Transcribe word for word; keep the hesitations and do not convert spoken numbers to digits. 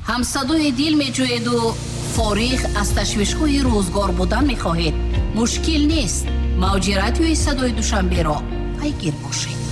ҳамсадои дил меҷӯеду фориғ аз ташвишҳои рӯзгор будан мехоҳед. мушкил нест. мавҷи радиои садои душанберо пайгир бошед.